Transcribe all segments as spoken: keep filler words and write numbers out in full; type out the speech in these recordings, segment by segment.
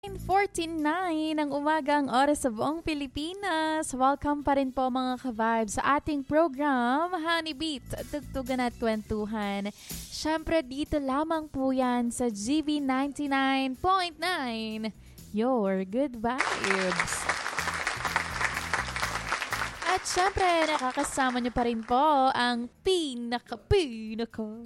nine forty-nine ng umagang oras sa buong Pilipinas. Welcome pa rin po mga ka-vibes sa ating program, Honey Beat, Tugtugan at Kwentuhan. Siyempre dito lamang po yan sa G B ninety-nine point nine, your good vibes. At siyempre nakakasama niyo pa rin po ang pinaka-pinaka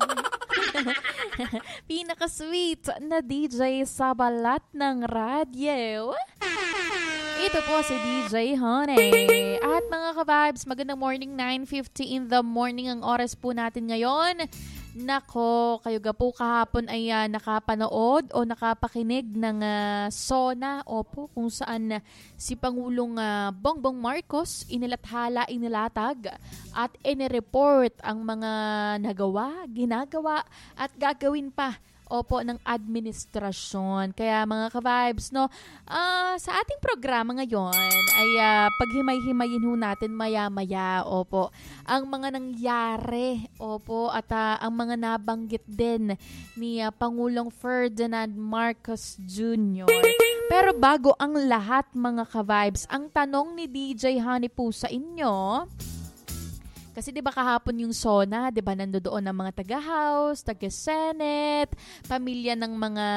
pinaka-sweet na D J sa balat ng radyo. Ito po si D J Honey. At mga ka-vibes, magandang morning, nine fifty in the morning ang oras po natin ngayon. Nako, kayo ga po kahapon ay uh, nakapanood o nakapakinig ng uh, SONA, opo, kung saan uh, si Pangulong uh, Bongbong Marcos inilathala, inilatag at inireport ang mga nagawa, ginagawa at gagawin pa, opo, ng administrasyon. Kaya mga ka-vibes, no, uh, sa ating programa ngayon ay uh, paghimay-himayin ho natin maya-maya, opo, ang mga nangyari, opo, at uh, ang mga nabanggit din ni uh, Pangulong Ferdinand Marcos Junior Pero bago ang lahat mga ka-vibes, ang tanong ni D J Honey po sa inyo, kasi 'di ba kahapon yung SONA, 'di ba nandoon ang mga taga-House, taga-Senate, pamilya ng mga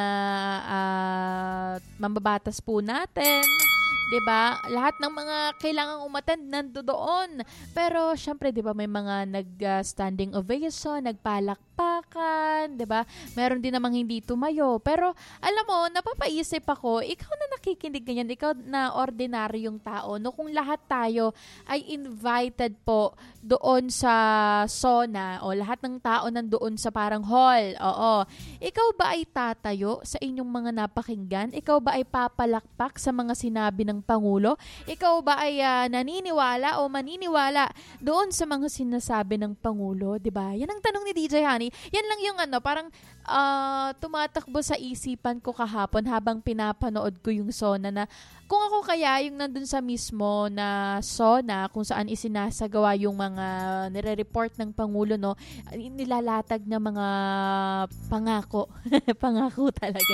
uh, mambabatas po natin, 'di ba? Lahat ng mga kailangang umattend nandoon. Pero syempre 'di ba may mga nag-standing uh, ovation, nagpalakpakan, 'di ba? Meron din namang hindi tumayo. Pero alam mo, napapaisip ako, ikaw na nakikinig ganyan, ikaw na ordinaryong tao, no, kung lahat tayo ay invited po doon sa SONA o lahat ng tao nandoon sa parang hall, oo, ikaw ba ay tatayo sa inyong mga napakinggan? Ikaw ba ay papalakpak sa mga sinabi ng Pangulo? Ikaw ba ay uh, naniniwala o maniniwala doon sa mga sinasabi ng Pangulo? Diba? Yan ang tanong ni D J Honey. Yan lang yung ano, parang uh, tumatakbo sa isipan ko kahapon habang pinapanood ko yung SONA na kung ako kaya yung nandun sa mismo na SONA kung saan isinasagawa yung mga nire-report ng Pangulo, no, nilalatag na mga pangako. Pangako talaga.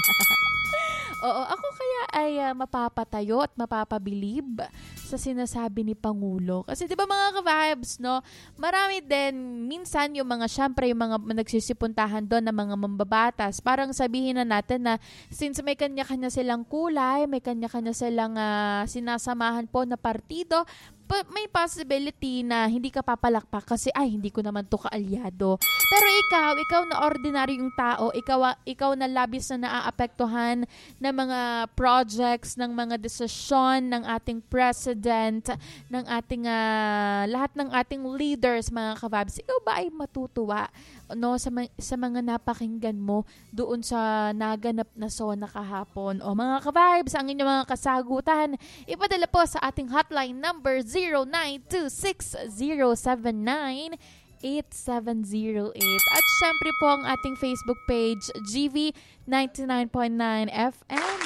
Oo, ako kaya ay uh, mapapatayo at mapapabilib sa sinasabi ni Pangulo. Kasi 'di ba mga ka-vibes, no, marami din minsan yung mga syempre yung mga nagsisipuntahan doon na mga mambabatas. Parang sabihin na natin na since may kanya-kanya silang kulay, may kanya-kanya silang uh, sinasamahan po na partido, pa- may possibility na hindi ka papalakpak kasi ay hindi ko naman to kaalyado. Pero ikaw, ikaw na ordinaryong tao, ikaw ikaw na labis na naaapektuhan ng mga projects, ng mga desisyon ng ating president, ng ating uh, lahat ng ating leaders, mga ka-vibes. Ikaw ba ay matutuwa, no, sa, ma- sa mga napakinggan mo doon sa naganap na SONA kahapon? O mga ka-vibes, ang inyong mga kasagutan, ipadala po sa ating hotline number zero nine two six zero seven nine eight seven zero eight. At syempre po ang ating Facebook page, G V ninety-nine point nine F M.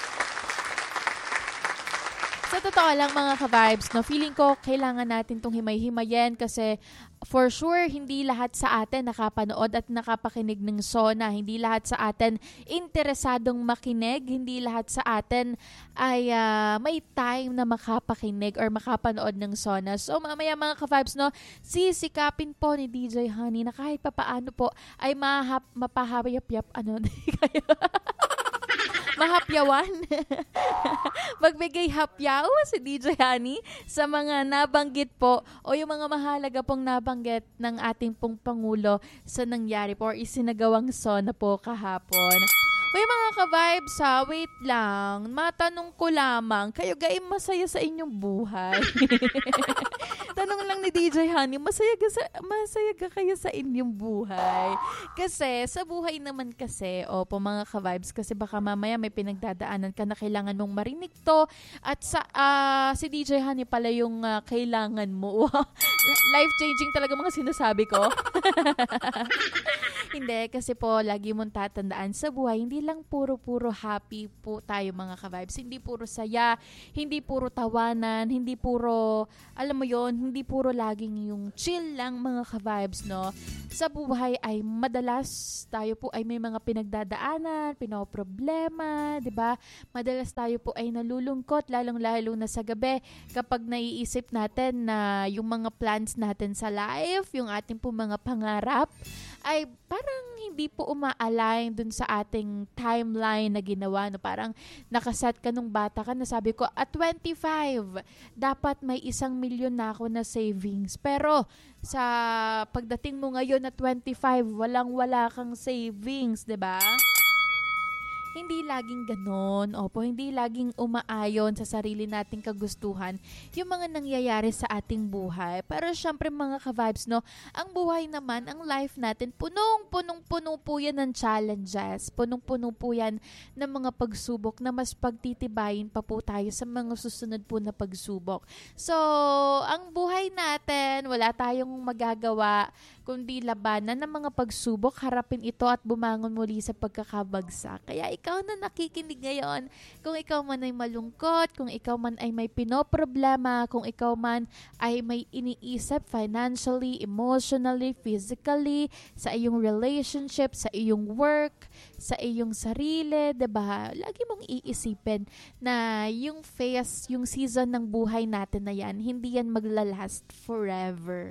Sa totoo lang mga ka-vibes, no, feeling ko kailangan natin tong himay-himayin kasi for sure, hindi lahat sa atin nakapanood at nakapakinig ng SONA. Hindi lahat sa atin interesadong makinig. Hindi lahat sa atin ay uh, may time na makapakinig or makapanood ng SONA. So mamaya mga ka-vibes, no, sisikapin po ni D J Honey na kahit papaano po ay mahap, mapahayap-yap, ano, kayo mahapyawan. Magbigay hapyaw si D J Honey sa mga nabanggit po o yung mga mahalaga pong nabanggit ng ating pong Pangulo sa nangyari po or isinagawang SONA po kahapon. Uy mga ka-vibes ha, wait lang. Matanong ko lamang, kayo gaim masaya sa inyong buhay? Tanong lang ni D J Honey, masaya ka, sa, masaya ka kayo sa inyong buhay? Kasi sa buhay naman kasi, opo mga ka-vibes, kasi baka mamaya may pinagdadaanan ka na kailangan mong marinig to at sa uh, si D J Honey pala yung uh, kailangan mo. Life-changing talaga mga sinasabi ko. Hindi, kasi po, lagi mong tatandaan sa buhay, hindi lang puro-puro happy po tayo mga ka-vibes. Hindi puro saya, hindi puro tawanan, hindi puro, alam mo yon, hindi puro laging yung chill lang mga ka-vibes, no? Sa buhay ay madalas tayo po ay may mga pinagdadaanan, pinoproblema, di ba? Madalas tayo po ay nalulungkot, lalong-lalo na sa gabi kapag naiisip natin na yung mga plans natin sa life, yung ating po mga pangarap, ay parang hindi po uma-align dun sa ating timeline na ginawa. No? Parang nakaset ka nung bata ka na sabi ko, at twenty-five, dapat may isang milyon na ako na savings. Pero sa pagdating mo ngayon na twenty-five, walang-wala kang savings, di ba? Hindi laging ganon. Opo, hindi laging umaayon sa sarili nating kagustuhan yung mga nangyayari sa ating buhay. Pero syempre mga ka-vibes, no, ang buhay naman, ang life natin, punong-punong-puno po yan ng challenges. Punong-puno po yan ng mga pagsubok na mas pagtitibayin pa po tayo sa mga susunod po na pagsubok. So, ang buhay natin, wala tayong magagawa kundi labanan ng mga pagsubok, harapin ito at bumangon muli sa pagkakabagsak. Kaya ikaw na nakikinig ngayon, kung ikaw man ay malungkot, kung ikaw man ay may pinoproblema, kung ikaw man ay may iniisip financially, emotionally, physically, sa iyong relationship, sa iyong work, sa iyong sarili, diba? Lagi mong iisipin na yung phase, yung season ng buhay natin na yan, hindi yan maglalast forever.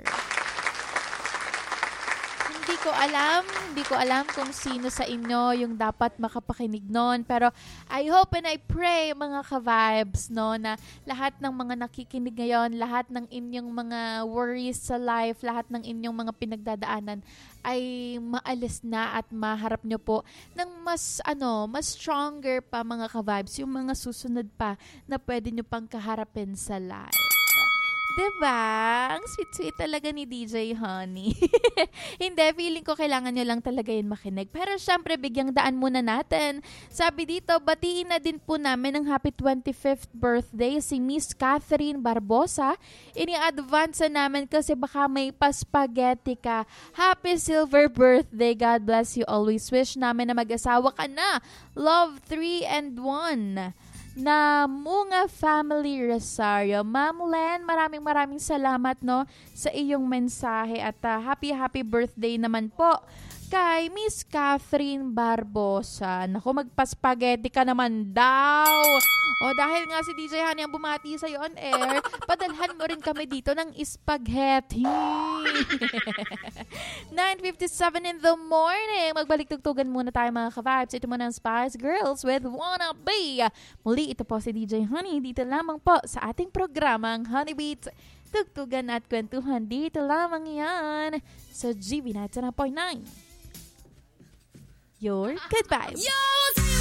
Hindi ko alam, hindi ko alam kung sino sa inyo yung dapat makapakinig nun. Pero I hope and I pray mga ka-vibes, no, na lahat ng mga nakikinig ngayon, lahat ng inyong mga worries sa life, lahat ng inyong mga pinagdadaanan ay maalis na at maharap nyo po ng mas, ano, mas stronger pa mga ka-vibes, yung mga susunod pa na pwede nyo pang kaharapin sa life. Diba? Ang sweet-sweet talaga ni D J Honey. Hindi, feeling ko kailangan nyo lang talaga yun makinig. Pero syempre, bigyang daan muna natin. Sabi dito, batiin na din po namin ang happy twenty-fifth birthday si Miss Catherine Barbosa. Ini-advance na namin kasi baka may pa-spaghetti ka. Happy silver birthday. God bless you always. Wish namin na mag-asawa ka na. Love three and one. Na Munga Family Rosario. Ma'am Len, maraming maraming salamat, no, sa iyong mensahe at uh, happy happy birthday naman po kay Miss Catherine Barbosa. Naku, magpa-spaghetti ka naman daw. O dahil nga si D J Honey ang bumati sa'yo on air, padalhan mo rin kami dito ng spaghetti. nine fifty-seven in the morning. Magbalik tugtugan muna tayo mga ka-vibes. Ito muna ang Spice Girls with Wanna Be. Muli, ito po si D J Honey. Dito lamang po sa ating programang Honey Beats. Tugtugan at kwentuhan. Dito lamang yan sa G B ninety-nine point nine. Your good vibes. Yo,